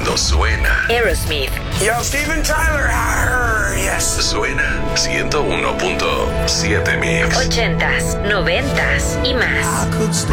Cuando suena. Aerosmith. Yo, Steven Tyler. Yes. Suena 101.7 Mix. 80s, 90s y más.